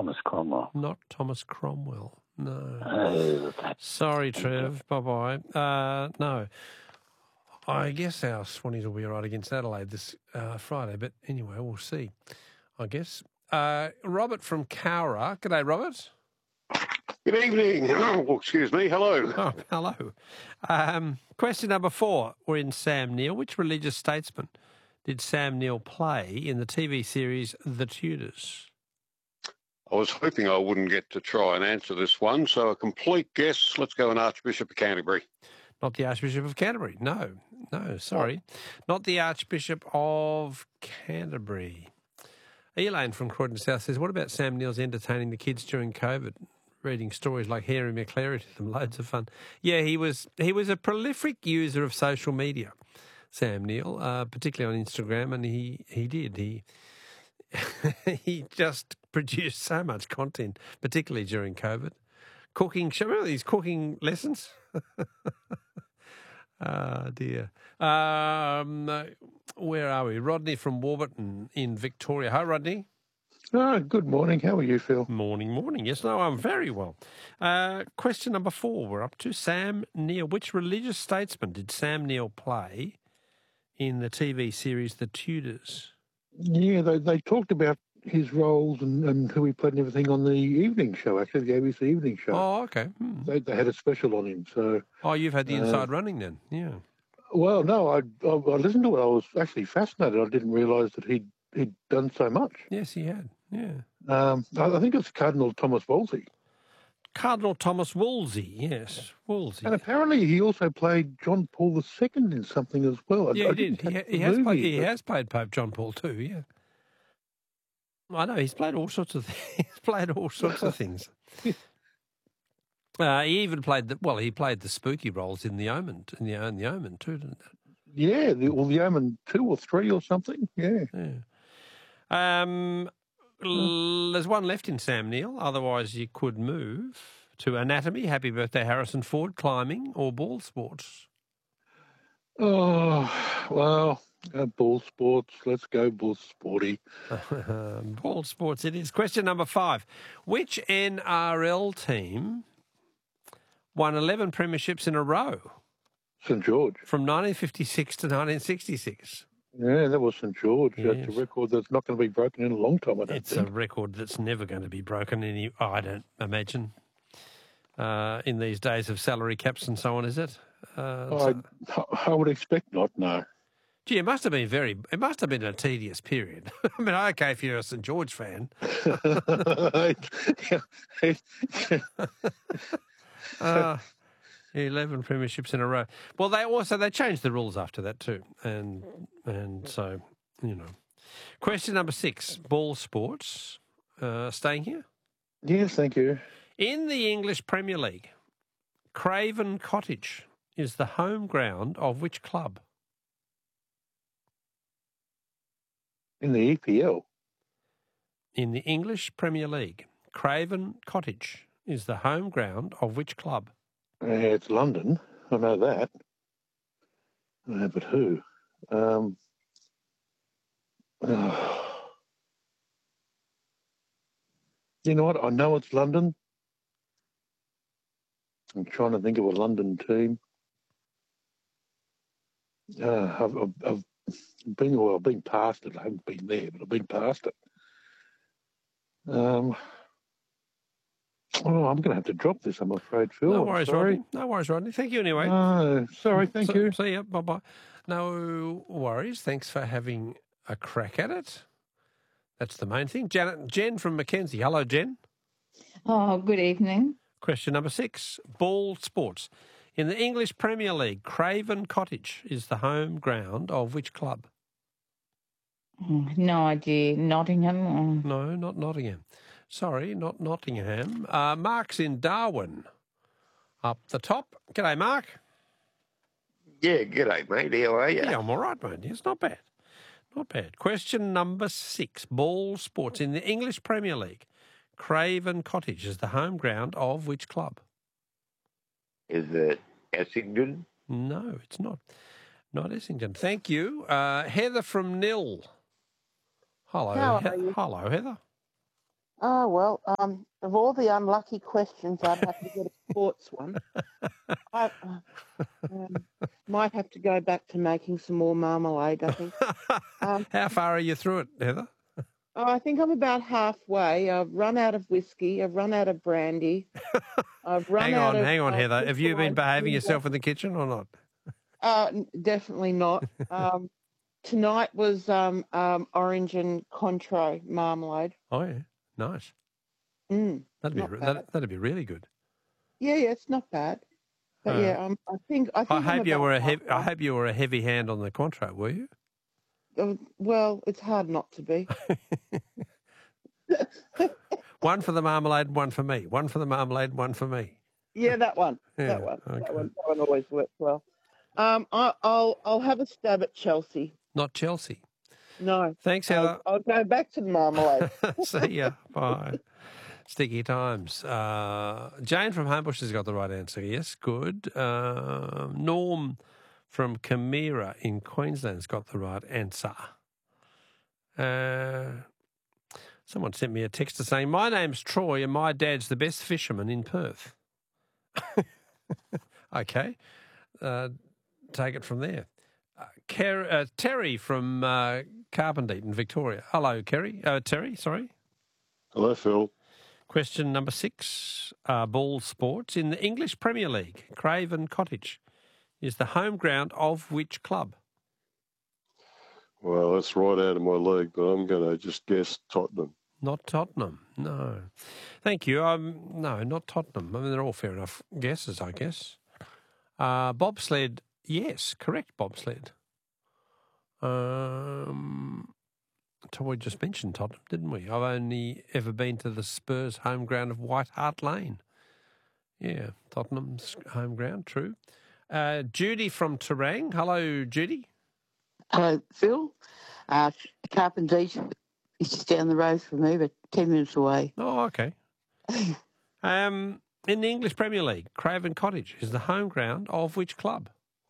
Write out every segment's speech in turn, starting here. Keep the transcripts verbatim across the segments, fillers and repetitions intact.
Thomas Cromwell. Not Thomas Cromwell. No. Oh, that's... Sorry, Trev. Bye-bye. Uh, no. I guess our Swannies will be all right against Adelaide this uh, Friday, but anyway, we'll see, I guess. Uh, Robert from Cowra. G'day, Robert. Good evening. Oh, excuse me. Hello. Oh, hello. Um, question number four. We're in Sam Neill. Which religious statesman did Sam Neill play in the T V series The Tudors? I was hoping I wouldn't get to try and answer this one, so a complete guess. Let's go an Archbishop of Canterbury. Not the Archbishop of Canterbury. No, no, sorry. Not the Archbishop of Canterbury. Elaine from Croydon South says, what about Sam Neill's entertaining the kids during COVID? Reading stories like Harry McClary to them, loads of fun. Yeah, he was he was a prolific user of social media, Sam Neill, uh, particularly on Instagram, and he, he did. He he just produced so much content, particularly during COVID. Cooking, remember these cooking lessons? Ah, dear. Um, where are we? Rodney from Warburton in Victoria. Hi, Rodney. Oh, good morning. How are you, Phil? Morning, morning. Yes, no, I'm very well. Uh, question number four, we're up to Sam Neill. Which religious statesman did Sam Neill play in the T V series The Tudors? Yeah, they, they talked about his roles and, and who he played and everything on the evening show, actually, the A B C evening show. Oh, okay. Hmm. They, they had a special on him. So. Oh, you've had the inside uh, running then, yeah. Well, no, I, I, I listened to it. I was actually fascinated. I didn't realise that he'd, he'd done so much. Yes, he had, yeah. Um, I, I think it's Cardinal Thomas Wolsey. Cardinal Thomas Wolsey, yes, Wolsey. And apparently he also played John Paul the Second in something as well. Yeah, I, he I did. He, catch he, the has movie, played, he but- has played Pope John Paul too, yeah. I know, he's played all sorts of things. He's played all sorts of things. Uh, he even played the, well, he played the spooky roles in The Omen, in the, in the Omen too, didn't he? Yeah, the, well, the Omen two or three or something, yeah. Yeah. Um, l- there's one left in Sam Neill, otherwise you could move to anatomy, happy birthday Harrison Ford, climbing, or ball sports. Oh, well, uh, ball sports. Let's go ball sporty. Ball sports it is. Question number five. Which N R L team won eleven premierships in a row? Saint George. From nineteen fifty-six to nineteen sixty-six. Yeah, that was Saint George. Yes. That's a record that's not going to be broken in a long time, I don't It's think. a record that's never going to be broken, any, oh, I don't imagine, uh, in these days of salary caps and so on, is it? Uh, so, I, I would expect not, no. gee, it must have been very, it must have been a tedious period. I mean, okay, if you're a Saint George fan. uh, eleven premierships in a row. Well, they also, they changed the rules after that too. And, and so, you know. Question number six, ball sports. Uh, staying here? Yes, thank you. In the English Premier League, Craven Cottage is the home ground of which club? In the E P L? In the English Premier League, Craven Cottage is the home ground of which club? Uh, it's London. I know that. Uh, but who? Um, uh, you know what? I know it's London. I'm trying to think of a London team. Uh, I've, I've, I've been, well, I've been past it. I haven't been there, but I've been past it. Um, oh, I'm going to have to drop this, I'm afraid, Phil. No I'm worries, sorry. Rodney. No worries, Rodney. Thank you anyway. Oh, sorry, thank So- you. See ya. Bye-bye. No worries. Thanks for having a crack at it. That's the main thing. Janet, Jen from Mackenzie. Hello, Jen. Oh, good evening. Question number six, ball sports. In the English Premier League, Craven Cottage is the home ground of which club? Oh, no idea. Nottingham? Oh. No, not Nottingham. Sorry, not Nottingham. Uh, Mark's in Darwin. Up the top. G'day, Mark. Yeah, g'day, mate. How are you? Yeah, I'm all right, mate. It's not bad. Not bad. Question number six, ball sports. In the English Premier League, Craven Cottage is the home ground of which club? Is it Essendon? No, it's not. Not Essendon. Thank you. Uh, Heather from Nil. Hello. How He- are you? Hello, Heather. Oh, well, um, of all the unlucky questions, I'd have to get a sports one. I uh, um, might have to go back to making some more marmalade, I think. Um, How far are you through it, Heather? oh, I think I'm about halfway. I've run out of whiskey. I've run out of brandy. I've run Hang out on, of... hang on, uh, Heather. Have you been crystalline behaving ginger. yourself in the kitchen or not? Uh, n- definitely not. Um, tonight was um, um, orange and Cointreau marmalade. Oh, yeah. Nice. Mm, That'd be not re- bad. that, that'd be really good. Yeah, yeah, it's not bad. But Uh, yeah, um, I think I I think I'm hope you about were a heavy, I halfway. hope you were a heavy hand on the contract, were you? Uh, well, it's hard not to be. One for the marmalade, one for me. One for the marmalade, one for me. Yeah, that one. Yeah, That one. okay. That one. That one always works well. Um, I, I'll I'll have a stab at Chelsea. Not Chelsea. No, Thanks, I'll, Heather. I'll go back to the marmalade. See ya. Bye. Sticky times. Uh, Jane from Homebush has got the right answer. Yes, good. Uh, Norm from Camira in Queensland's got the right answer. Uh, someone sent me a text saying, my name's Troy and my dad's the best fisherman in Perth. Okay. Uh, take it from there. Uh, Ker- uh, Terry from uh, Carpendale in Victoria. Hello, Kerry. Uh, Terry, sorry. Hello, Phil. Question number six, uh, ball sports. In the English Premier League, Craven Cottage is the home ground of which club? Well, that's right out of my league, but I'm going to just guess Tottenham. Not Tottenham, no. Thank you. Um, no, not Tottenham. I mean, they're all fair enough guesses, I guess. Uh, bobsled, yes, correct bobsled. Um, so we just mentioned Tottenham, didn't we? I've only ever been to the Spurs home ground of White Hart Lane. Yeah, Tottenham's home ground, true. Uh, Judy from Terang. Hello, Judy. Hello, Phil. Uh, Carpendale is just down the road from me, but ten minutes away. Oh, okay. um, in the English Premier League, Craven Cottage is the home ground of which club?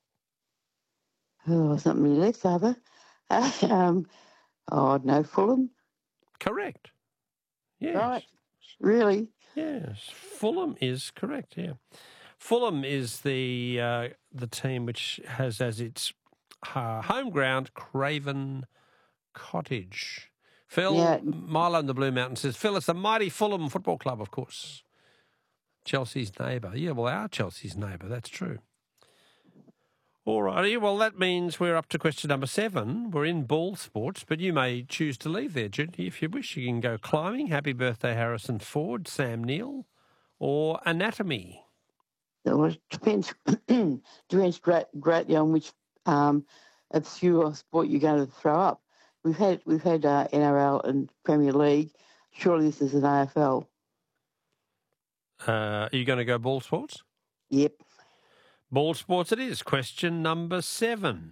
Oh, there's not many left, are there? Uh, um, oh, I don't know, Fulham? Correct. Yes. Right. Really? Yes. Fulham is correct, yeah. Fulham is the uh, the team which has as its uh, home ground Craven Cottage. Phil, Yeah. Milo in the Blue Mountain says, Phil, it's the mighty Fulham Football Club, of course. Chelsea's neighbour. Yeah, well, they are Chelsea's neighbour, that's true. All righty, well, that means we're up to question number seven. We're in ball sports, but you may choose to leave there, Judy, if you wish. You can go climbing, happy birthday Harrison Ford, Sam Neill, or anatomy. Well, it depends, depends great, greatly on which um, obscure sport you're going to throw up. We've had we've had uh, N R L and Premier League. Surely this is an A F L. Uh, are you going to go ball sports? Yep. Ball sports it is. Question number seven.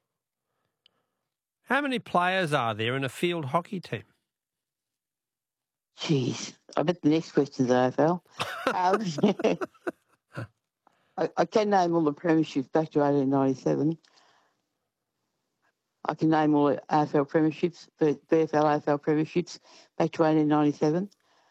How many players are there in a field hockey team? Jeez. I bet the next question's A F L. um, I, I can name all the premierships back to eighteen ninety-seven. I can name all the A F L premierships, B F L, A F L premierships back to eighteen ninety-seven.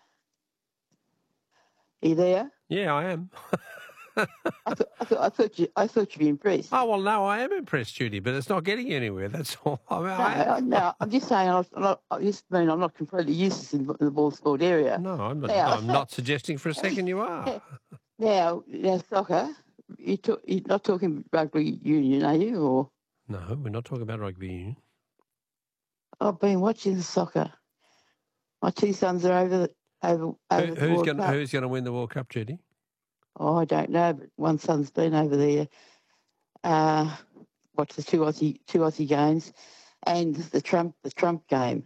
Are you there? Yeah, I am. I, th- I, th- I thought you. I thought you'd be impressed. Oh, well, no, I am impressed, Judy, but it's not getting anywhere. That's all. I mean, No, I, I- no, I'm just saying. I'm not. I just mean I'm not completely useless in, in the ball sport area. no, I'm not, Yeah. I'm not suggesting for a second you are. Now, now soccer. You talk, you're not talking rugby union, are you? Or No, we're not talking about rugby union. I've been watching the soccer. My two sons are over the over Who, over the who's World going Cup. Who's going to win the World Cup, Judy? Oh, I don't know, but one son's been over there. Uh, watched the two Aussie two Aussie games, and the Trump the Trump game.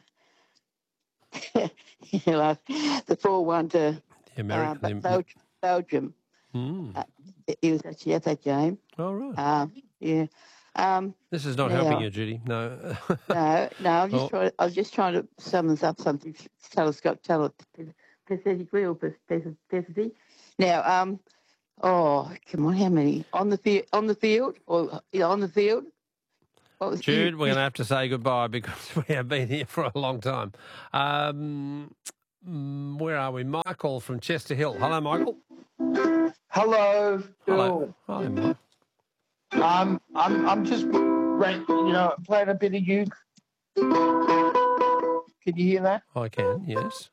you know, the four one to The uh, American. Bel- Belgium. Mm. Uh, he was actually at that game. All right. Uh, yeah. Um, This is not yeah. helping you, Judy. No. no, no. I'm just Oh. trying. I was just trying to summons up something. Tell us, got tell it pathetically or pathetically. Now, um, oh come on, how many on the field? On the field or you know, on the field? What was Jude, we're going to have to say goodbye because we have been here for a long time. Um, mm, where are we? Michael from Chester Hill. Hello, Michael. Hello, Hello. Phil. Hi, Mike. Um, I'm I'm just right, you know playing a bit of uke. Can you hear that? I can, yes.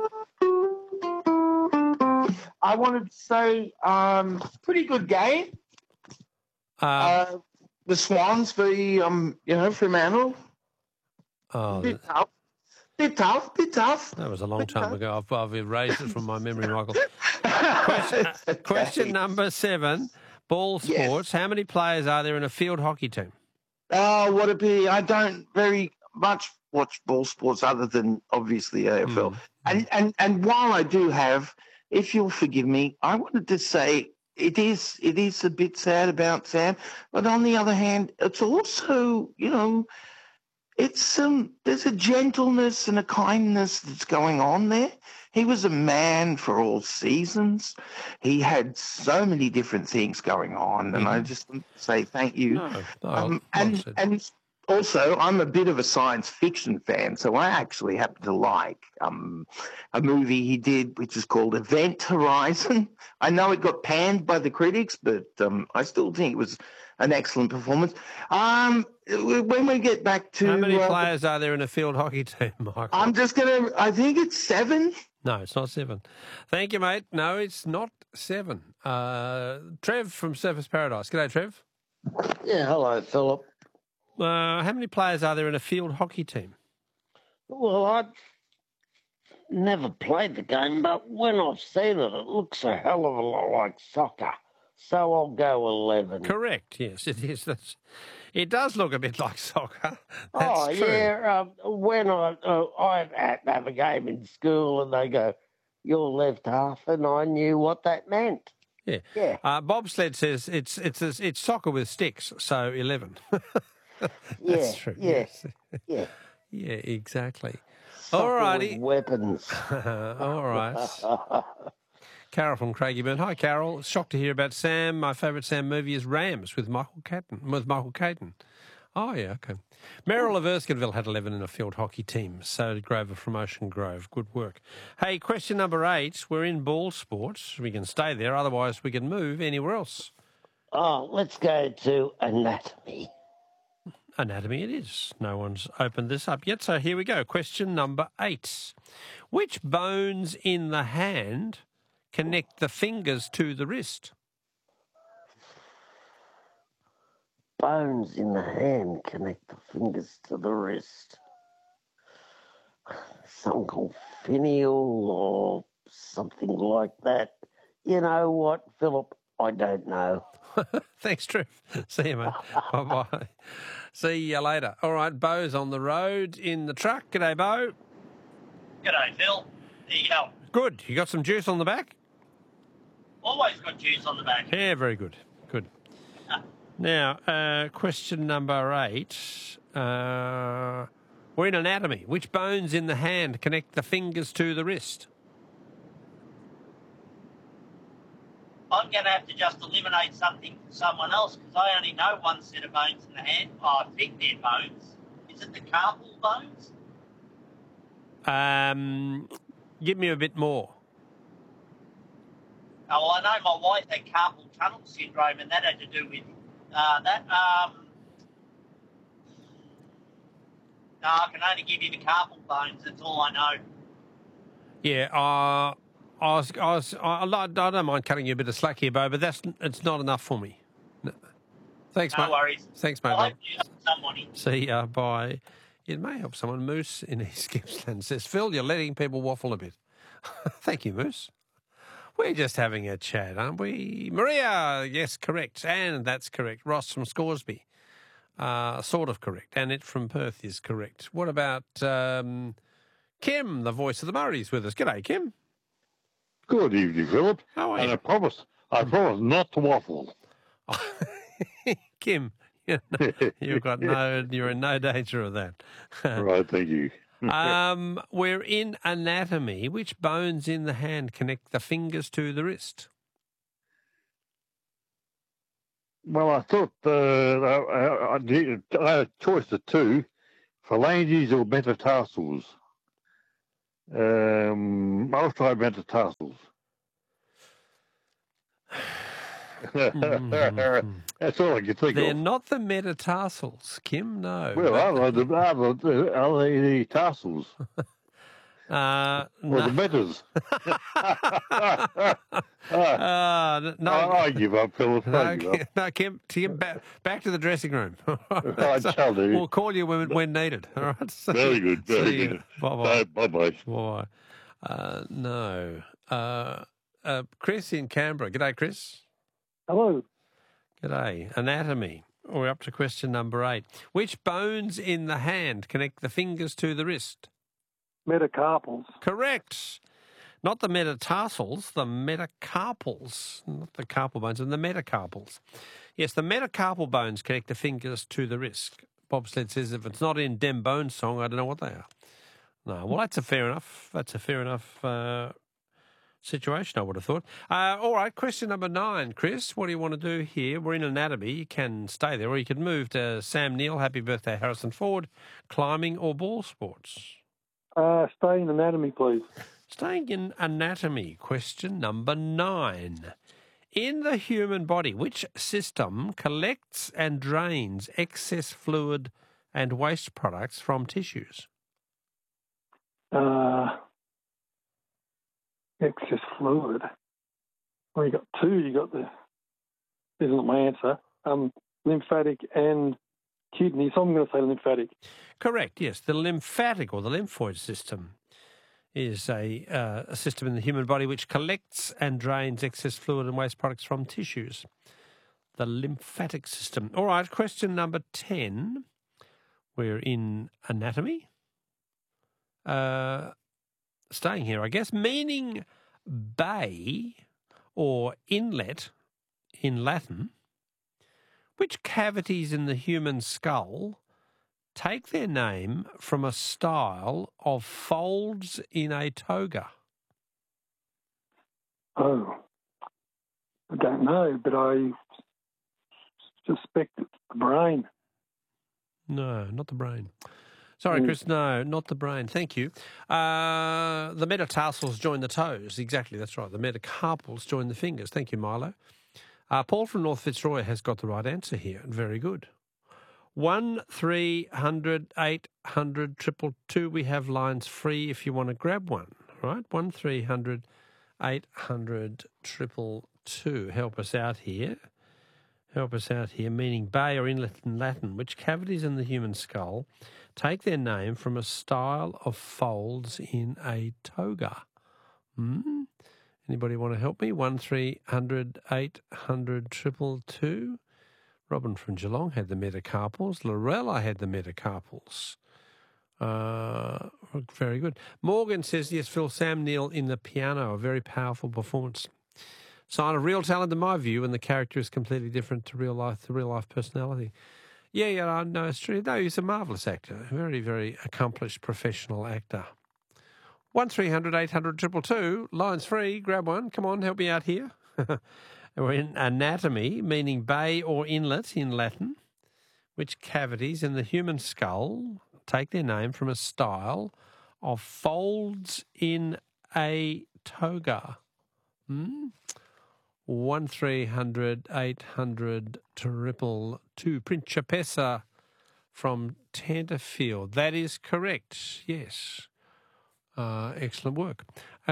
I wanted to say, um, pretty good game. Um, Uh, the Swans v um, you know, Fremantle. oh, Bit tough. Bit tough. Bit tough. that was a long time ago. I've, I've erased it from my memory, Michael. Question, uh, Okay. question number seven, ball Yes. sports. How many players are there in a field hockey team? Oh, what a pity. I don't very much watch ball sports other than obviously A F L. Mm. And, and and while I do have, if you'll forgive me, I wanted to say it is it is a bit sad about Sam, but on the other hand, it's also, you know, it's um there's a gentleness and a kindness that's going on there. He was a man for all seasons. He had so many different things going on, and I just want to say thank you. No, no, Um, well and said. and also, I'm a bit of a science fiction fan, so I actually happen to like um, a movie he did, which is called Event Horizon. I know it got panned by the critics, but um, I still think it was an excellent performance. Um, when we get back to, How many uh, players are there in a field hockey team, Michael? I'm just gonna. I think it's seven. No, it's not seven. Thank you, mate. No, it's not seven. Uh, Trev from Surfers Paradise. G'day, Trev. Yeah, hello, Philip. Uh, how many players are there in a field hockey team? Well, I've never played the game, but when I've seen it, it looks a hell of a lot like soccer. So I'll go eleven. Correct. Yes, it is. That's, it does look a bit like soccer. That's oh, true. yeah. Um, when I, uh, I had to have a game in school and they go, you're left half, and I knew what that meant. Yeah. Yeah. Uh, Bobsled says it's it's it's soccer with sticks, so eleven. That's Yeah, true. yeah, Yes. yeah. Yeah, exactly. Soccer All righty. with weapons. All right. Carol from Craigieburn. Hi, Carol. Shocked to hear about Sam. My favourite Sam movie is Rams with Michael Caton. With Michael Caton. Oh, yeah, okay. Merrill of Erskineville had eleven in a field hockey team. So did Grover from Ocean Grove. Good work. Hey, question number eight. We're in ball sports. We can stay there. Otherwise, we can move anywhere else. Oh, let's go to anatomy. Anatomy it is. No one's opened this up yet. So here we go. Question number eight. Which bones in the hand connect the fingers to the wrist? Bones in the hand connect the fingers to the wrist. Something called finial or something like that. You know what, Philip? I don't know. Thanks, Trev. See you, mate. Bye-bye. See you later. All right, Bo's on the road in the truck. G'day, Bo. G'day, Phil. There you go. Good. You got some juice on the back? Always got juice on the back. Yeah, very good. Good. Now, uh, question number eight. Uh, we're in anatomy. Which bones in the hand connect the fingers to the wrist? I'm going to have to just eliminate something for someone else because I only know one set of bones in the hand. Oh, I think they're bones. Is it the carpal bones? Um, give me a bit more. Oh, well, I know my wife had carpal tunnel syndrome and that had to do with uh, that. Um, no, I can only give you the carpal bones. That's all I know. Yeah, uh, I was, I was, I, I don't mind cutting you a bit of slack here, Bo, but that's it's not enough for me. No. Thanks, No mate. worries. Thanks, mate. I mate. hope you help somebody. See ya. Bye. It may help someone. Moose in East Gippsland says, Phil, you're letting people waffle a bit. Thank you, Moose. We're just having a chat, aren't we? Maria, yes, correct. And that's correct. Ross from Scoresby, uh, sort of correct. And it from Perth is correct. What about um, Kim, the voice of the Murrays, with us? G'day, Kim. Good evening, Philip. How are and you? I promise, I promise not to waffle. Kim, you know, you've got no, you're in no danger of that. Right, thank you. um, we're in anatomy. Which bones in the hand connect the fingers to the wrist? Well, I thought uh, I, I, needed, I had a choice of two, phalanges or metatarsals. Um, I'll try metatarsals. Mhm. That's all I can think They're of. not the metatarsals, Kim. No. Well, are they the, are the, are they the tarsals Uh, or no. the metas? Uh, n- no. I, I give up, Philip. No, I give up. Kim, no, Kim, Kim back, back to the dressing room. I shall do. We'll call you when, when needed. All right. See- Very good, very see you. good. Bye-bye. Bye bye. Bye. Uh, no. Uh, uh, Chris in Canberra. G'day, Chris. Hello. G'day. Anatomy. We're up to question number eight. Which bones in the hand connect the fingers to the wrist? Metacarpals. Correct. Not the metatarsals, the metacarpals. Not the carpal bones, and the metacarpals. Yes, the metacarpal bones connect the fingers to the wrist. Bobsled says if it's not in Dem Bones song, I don't know what they are. No, well, that's a fair enough. That's a fair enough uh, situation, I would have thought. Uh, all right, question number nine, Chris. What do you want to do here? We're in anatomy. You can stay there, or you can move to Sam Neill. Happy birthday, Harrison Ford. Climbing or ball sports? Uh, stay in anatomy, please. Staying in anatomy, question number nine. In the human body, which system collects and drains excess fluid and waste products from tissues? Uh, excess fluid. Well, you got two. You got the. This isn't my answer. Um, lymphatic and kidney. So I'm going to say lymphatic. Correct. Yes, the lymphatic or the lymphoid system is a, uh, a system in the human body which collects and drains excess fluid and waste products from tissues. The lymphatic system. All right, question number ten. We're in anatomy. Uh, staying here, I guess, meaning bay or inlet in Latin. Which cavities in the human skull take their name from a style of folds in a toga? Oh, I don't know, but I suspect it's the brain. No, not the brain. Sorry, Chris, no, not the brain. Thank you. Uh, the metatarsals join the toes. Exactly, that's right. The metacarpals join the fingers. Thank you, Milo. Uh, Paul from North Fitzroy has got the right answer here. Very good. One, three hundred, eight hundred, triple two. We have lines free if you want to grab one, right? One, three hundred, eight hundred, triple two. Help us out here. Help us out here, meaning bay or inlet in Latin, which cavities in the human skull take their name from a style of folds in a toga. Hmm? Anybody want to help me? One, three hundred, eight hundred, triple two. Robin from Geelong had the metacarpals. Lorella had the metacarpals. Uh, very good. Morgan says, yes, Phil, Sam Neill in the piano, a very powerful performance. Sign of real talent in my view, and the character is completely different to real life, the real life personality. Yeah, yeah, no, it's true. No, he's a marvellous actor, a very, very accomplished professional actor. One, three hundred, eight hundred, triple two. Lines free. Grab one. Come on, help me out here. We're in anatomy, meaning bay or inlet in Latin, which cavities in the human skull take their name from a style of folds in a toga. Hmm? One, three hundred, eight hundred, triple two. Principessa from Tenterfield. That is correct. Yes. Uh, excellent work.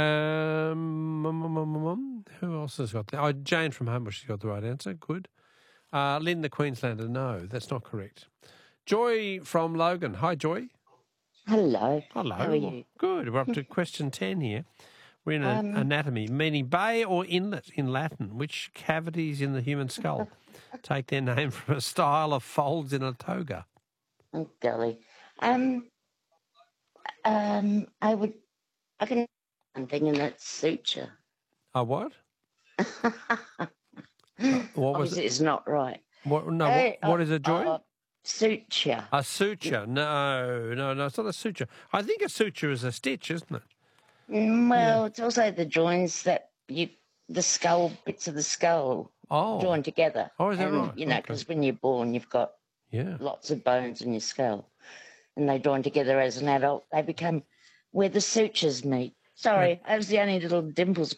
Um, um, um, um, um, who else has got that? Oh, Jane from Homebush has got the right answer. Good. Uh, Lynn the Queenslander, no, that's not correct. Joy from Logan. Hi, Joy. Hello. Hello. How are you? Good. We're up to question ten here. We're in Um, anatomy, meaning bay or inlet in Latin. Which cavities in the human skull take their name from a style of folds in a toga? Oh, golly. Um, um, I would, I can one thing, and that's suture. A what? What was Obviously, it? it's not right. What, no, Hey, what, what uh, is it, Joy? uh, suture. A suture. No, no, no, it's not a suture. I think a suture is a stitch, isn't it? Mm, Well, it's also the joints that you, the skull, bits of the skull Oh. joined together. Oh, is that and, right? You know, Okay. because when you're born, you've got Yeah. lots of bones in your skull, and they join together as an adult. They become where the sutures meet. Sorry, that was the only little dimples